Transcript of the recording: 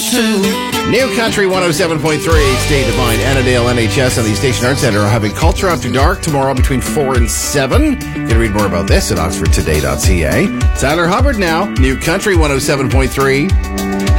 girls too. New Country 107.3, State Divine, Annandale, NHS, and the Station Arts Centre are having Culture After Dark tomorrow between 4 and 7. You can read more about this at oxfordtoday.ca. Tyler Hubbard now, New Country 107.3.